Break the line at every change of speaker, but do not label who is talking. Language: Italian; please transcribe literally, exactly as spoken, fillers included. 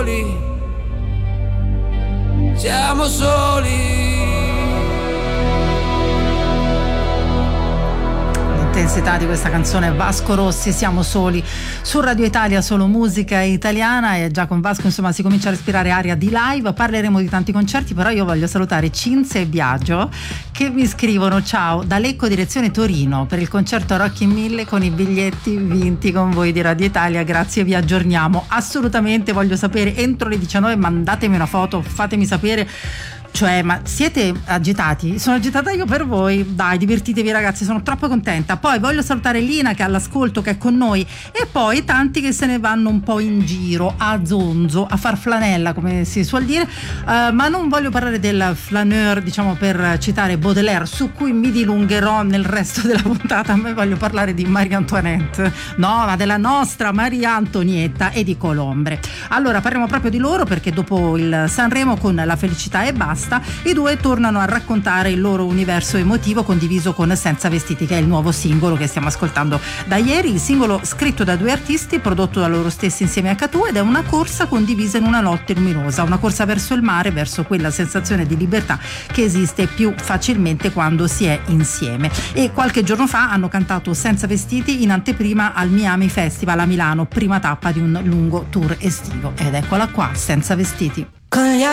soli, siamo soli.
L'intensità di questa canzone, Vasco Rossi, Siamo soli, su Radio Italia, solo musica italiana, e già con Vasco insomma si comincia a respirare aria di live. Parleremo di tanti concerti, però io voglio salutare Cinzia e Biagio che mi scrivono: ciao, da Lecco direzione Torino per il concerto Rock in Mille con i biglietti vinti con voi di Radio Italia, grazie, vi aggiorniamo. Assolutamente, voglio sapere entro le diciannove, mandatemi una foto, fatemi sapere. Cioè, ma siete agitati? Sono agitata io per voi. Dai, divertitevi ragazzi, sono troppo contenta. Poi voglio salutare Lina che è all'ascolto, che è con noi, e poi tanti che se ne vanno un po' in giro a zonzo, a far flanella come si suol dire, uh, ma non voglio parlare del flaneur, diciamo, per citare Baudelaire, su cui mi dilungherò nel resto della puntata. A me voglio parlare di Maria Antoinette, no, ma della nostra Maria Antonietta e di Colombre. Allora parliamo proprio di loro, perché dopo il Sanremo con La felicità e basta, i due tornano a raccontare il loro universo emotivo condiviso con Senza vestiti, che è il nuovo singolo che stiamo ascoltando da ieri. Il singolo scritto da due artisti, prodotto da loro stessi insieme a Catu, ed è una corsa condivisa in una notte luminosa, una corsa verso il mare, verso quella sensazione di libertà che esiste più facilmente quando si è insieme. E qualche giorno fa hanno cantato Senza vestiti in anteprima al Miami Festival a Milano, prima tappa di un lungo tour estivo. Ed eccola qua, Senza vestiti.
Con gli